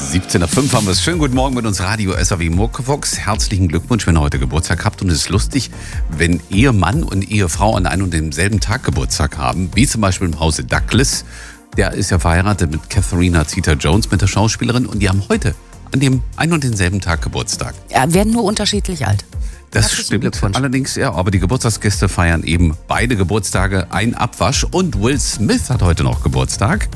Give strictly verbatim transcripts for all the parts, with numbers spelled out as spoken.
siebzehn Uhr fünf haben wir es. Schönen guten Morgen mit uns Radio S A W Muckefuchs. Herzlichen Glückwunsch, wenn ihr heute Geburtstag habt. Und es ist lustig, wenn Ehemann und Ehefrau an einem und demselben Tag Geburtstag haben. Wie zum Beispiel im Hause Douglas. Der ist ja verheiratet mit Catherine Zeta-Jones, mit der Schauspielerin. Und die haben heute an dem einen und denselben Tag Geburtstag. Ja, werden nur unterschiedlich alt. Das stimmt allerdings, ja. Aber die Geburtstagsgäste feiern eben beide Geburtstage, ein Abwasch. Und Will Smith hat heute noch Geburtstag.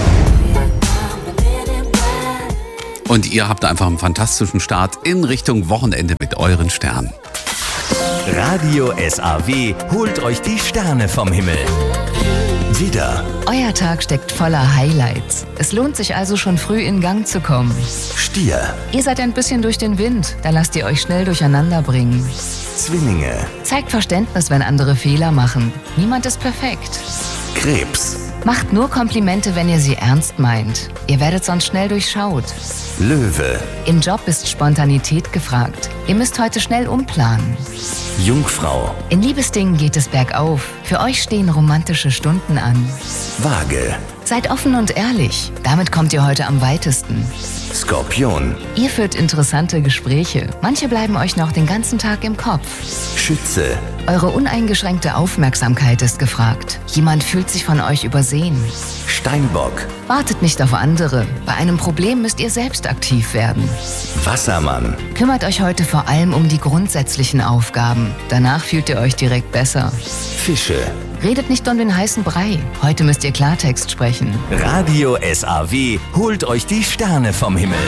Und ihr habt einfach einen fantastischen Start in Richtung Wochenende mit euren Sternen. Radio S A W holt euch die Sterne vom Himmel. Widder, Euer Tag steckt voller Highlights. Es lohnt sich also schon früh in Gang zu kommen. Stier, Ihr seid ein bisschen durch den Wind, da lasst ihr euch schnell durcheinander bringen. Zwillinge, Zeigt Verständnis, wenn andere Fehler machen. Niemand ist perfekt. Krebs, Macht nur Komplimente, wenn ihr sie ernst meint. Ihr werdet sonst schnell durchschaut. Löwe, Im Job ist Spontanität gefragt. Ihr müsst heute schnell umplanen. Jungfrau, In Liebesdingen geht es bergauf. Für euch stehen romantische Stunden an. Waage, Seid offen und ehrlich. Damit kommt ihr heute am weitesten. Skorpion, Ihr führt interessante Gespräche. Manche bleiben euch noch den ganzen Tag im Kopf. Schütze, Eure uneingeschränkte Aufmerksamkeit ist gefragt. Jemand fühlt sich von euch übersehen. Steinbock, Wartet nicht auf andere. Bei einem Problem müsst ihr selbst aktiv werden. Wassermann, Kümmert euch heute vor allem um die grundsätzlichen Aufgaben. Danach fühlt ihr euch direkt besser. Fische. Redet nicht um den heißen Brei. Heute müsst ihr Klartext sprechen. Radio S A W holt euch die Sterne vom Himmel.